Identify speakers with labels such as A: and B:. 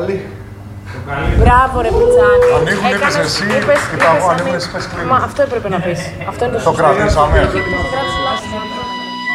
A: Μπράβο ρε Πιτσάνη.
B: Ανοίγουν, είπες εσύ, είπα εγώ, ανοίγουν εσύ πες κλείνει.
A: Μα αυτό έπρεπε να πεις. Αυτό είναι το
B: Το
A: σωστό.
B: κρατήσαμε.